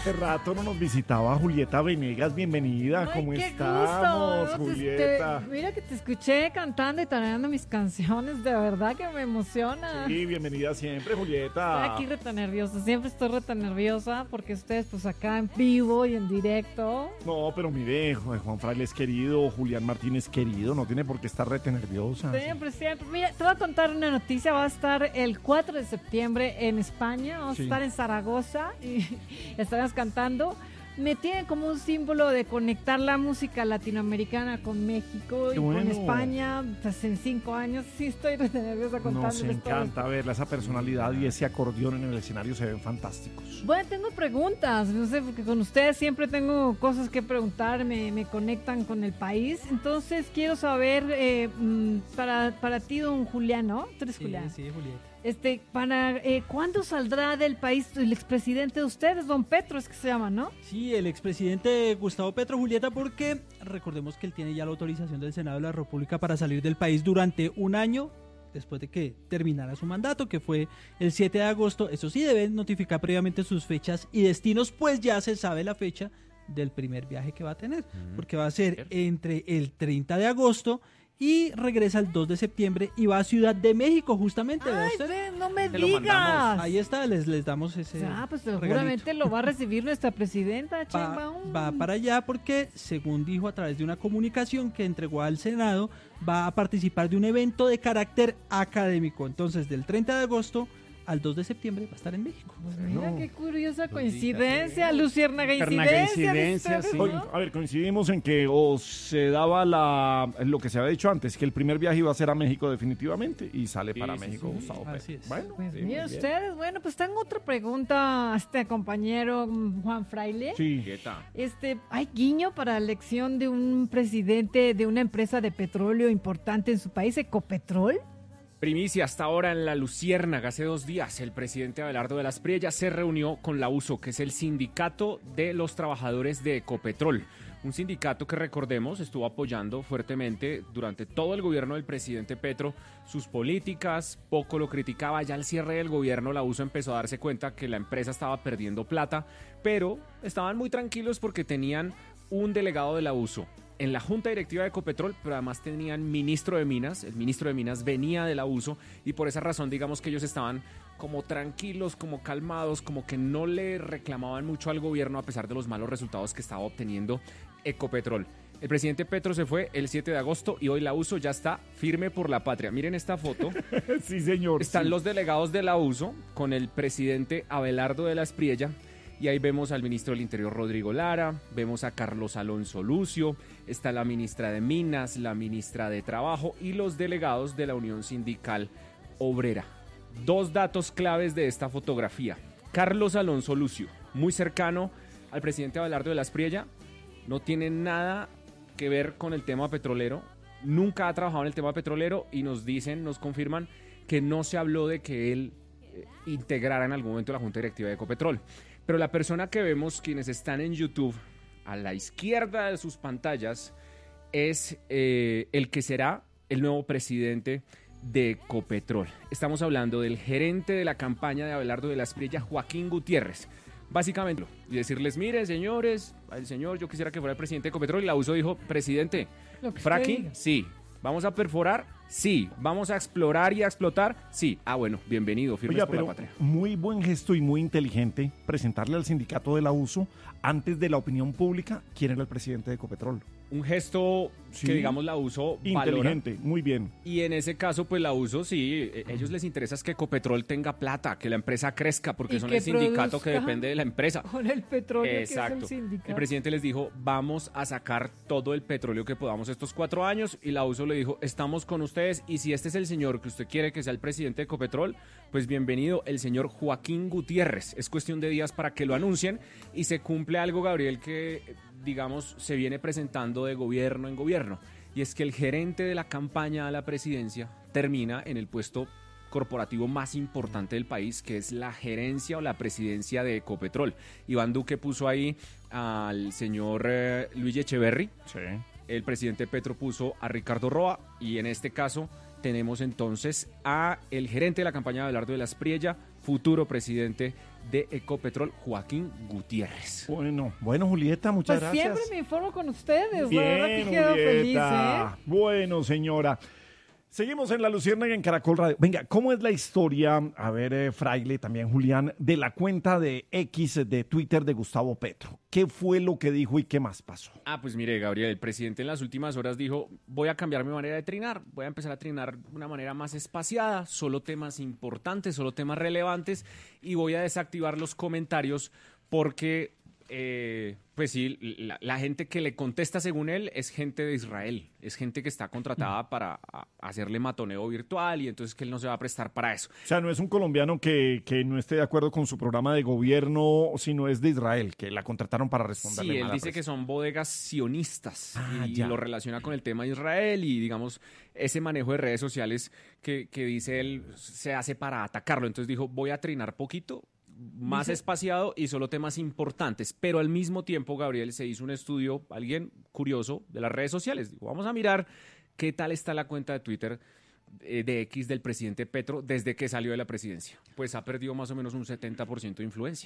Hace rato no nos visitaba Julieta Venegas, bienvenida, Ay, ¿cómo qué estamos, gusto. Julieta? Mira que te escuché cantando y tarareando mis canciones, de verdad que me emociona. Sí, bienvenida siempre, Julieta. Estoy aquí reta nerviosa, siempre estoy reta nerviosa porque ustedes pues acá en vivo y en directo. No, pero mire, Juan Fraile es querido, Julián Martínez querido, no tiene por qué estar rete nerviosa. Siempre, siempre. Mira, te voy a contar una noticia, va a estar el 4 de septiembre en España, vamos a estar en Zaragoza y estaremos cantando. Me tiene como un símbolo de conectar la música latinoamericana con México y con España, pues en 5 años. Sí, estoy re nerviosa contándoles. Nos encanta verla, esa personalidad y ese acordeón en el escenario se ven fantásticos. Bueno, tengo preguntas, no sé, porque con ustedes siempre tengo cosas que preguntar, me conectan con el país. Entonces quiero saber, para ti, don Julián, ¿no? ¿Tú eres Julián? Sí, Julieta. ¿Cuándo saldrá del país el expresidente de ustedes, don Petro, es que se llama, ¿no? Sí, el expresidente Gustavo Petro, Julieta, porque recordemos que él tiene ya la autorización del Senado de la República para salir del país durante un año después de que terminara su mandato, que fue el 7 de agosto. Eso sí, deben notificar previamente sus fechas y destinos, pues ya se sabe la fecha del primer viaje que va a tener, porque va a ser entre el 30 de agosto y regresa el 2 de septiembre y va a Ciudad de México, justamente. ¡Ay, no me digas! Ahí está, les damos ese pues seguramente lo va a recibir nuestra presidenta, va para allá porque, según dijo a través de una comunicación que entregó al Senado, va a participar de un evento de carácter académico. Entonces, del 30 de agosto al 2 de septiembre va a estar en México. Pues mira qué curiosa coincidencia, luciérnaga incidencia. Sí. A ver, coincidimos en que se daba lo que se había dicho antes, que el primer viaje iba a ser a México definitivamente y sale para México Gustavo Petro. Bueno, pues miren ustedes, pues tengo otra pregunta a este compañero Juan Fraile. Sí. ¿Hay guiño para la elección de un presidente de una empresa de petróleo importante en su país, Ecopetrol? Primicia hasta ahora en La Luciérnaga. Hace 2 días el presidente Abelardo de las Priellas se reunió con la USO, que es el sindicato de los trabajadores de Ecopetrol. Un sindicato que, recordemos, estuvo apoyando fuertemente durante todo el gobierno del presidente Petro sus políticas, poco lo criticaba. Ya al cierre del gobierno la USO empezó a darse cuenta que la empresa estaba perdiendo plata, pero estaban muy tranquilos porque tenían un delegado de la USO en la junta directiva de Ecopetrol, pero además tenían ministro de Minas. El ministro de Minas venía de la USO y por esa razón, digamos que ellos estaban como tranquilos, como calmados, como que no le reclamaban mucho al gobierno a pesar de los malos resultados que estaba obteniendo Ecopetrol. El presidente Petro se fue el 7 de agosto y hoy la USO ya está firme por la patria. Miren esta foto. Sí, señor. Están los delegados de la USO con el presidente Abelardo de las Priellas. Y ahí vemos al ministro del Interior, Rodrigo Lara, vemos a Carlos Alonso Lucio, está la ministra de Minas, la ministra de Trabajo y los delegados de la Unión Sindical Obrera. 2 datos claves de esta fotografía. Carlos Alonso Lucio, muy cercano al presidente Abelardo de las Priellas, no tiene nada que ver con el tema petrolero, nunca ha trabajado en el tema petrolero y nos confirman que no se habló de que él integrara en algún momento la Junta Directiva de Ecopetrol. Pero la persona que vemos, quienes están en YouTube, a la izquierda de sus pantallas, es el que será el nuevo presidente de Ecopetrol. Estamos hablando del gerente de la campaña de Abelardo de las Priellas, Joaquín Gutiérrez. Básicamente, y decirles, miren, señores, el señor, yo quisiera que fuera el presidente de Ecopetrol, y la USO dijo, presidente, fracking, sí. ¿Vamos a perforar? Sí. ¿Vamos a explorar y a explotar? Sí. Bueno, bienvenido, firmes por la patria. Muy buen gesto y muy inteligente presentarle al sindicato de la USO antes de la opinión pública quién era el presidente de Ecopetrol. Un gesto que, digamos, la USO inteligente, valora. muy bien. Y en ese caso, pues la USO sí, ellos les interesa es que Ecopetrol tenga plata, que la empresa crezca, porque son el sindicato que depende de la empresa. Con el petróleo. Exacto. Que es el sindicato. El presidente les dijo, vamos a sacar todo el petróleo que podamos estos 4 años, y la USO le dijo, estamos con ustedes, y si este es el señor que usted quiere que sea el presidente de Ecopetrol, pues bienvenido, el señor Joaquín Gutiérrez. Es cuestión de días para que lo anuncien y se cumple algo, Gabriel, que digamos se viene presentando de gobierno en gobierno, y es que el gerente de la campaña a la presidencia termina en el puesto corporativo más importante del país, que es la gerencia o la presidencia de Ecopetrol. Iván Duque puso ahí al señor Luis Echeverry. Sí. El presidente Petro puso a Ricardo Roa, y en este caso tenemos entonces a el gerente de la campaña de Abelardo de las Priellas, futuro presidente de Ecopetrol, Joaquín Gutiérrez. Bueno, Julieta, muchas pues gracias. Siempre me informo con ustedes. Bien, la verdad que quedo feliz, Julieta. Bueno, señora. Seguimos en La Luciérnaga en Caracol Radio. Venga, ¿cómo es la historia, a ver, Fraile, también Julián, de la cuenta de X de Twitter de Gustavo Petro? ¿Qué fue lo que dijo y qué más pasó? Pues mire, Gabriel, el presidente en las últimas horas dijo, voy a cambiar mi manera de trinar, voy a empezar a trinar de una manera más espaciada, solo temas importantes, solo temas relevantes, y voy a desactivar los comentarios porque... pues sí, la gente que le contesta según él es gente de Israel, es gente que está contratada para hacerle matoneo virtual y entonces que él no se va a prestar para eso. O sea, no es un colombiano que no esté de acuerdo con su programa de gobierno, sino es de Israel, que la contrataron para responderle. Sí, él mala dice presa. que son bodegas sionistas y ya. lo relaciona con el tema de Israel y digamos ese manejo de redes sociales que dice él se hace para atacarlo. Entonces dijo, voy a trinar poquito, más espaciado y solo temas importantes, pero al mismo tiempo, Gabriel, se hizo un estudio, alguien curioso, de las redes sociales. Digo, vamos a mirar qué tal está la cuenta de Twitter de X del presidente Petro desde que salió de la presidencia. Pues ha perdido más o menos un 70% de influencia.